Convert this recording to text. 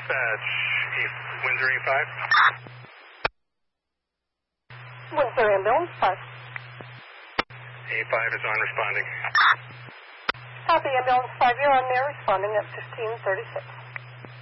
Dispatch, Windsor A5. Windsor Ambulance 5. A5 is on responding. Copy, Ambulance 5, you're on there responding at 1536.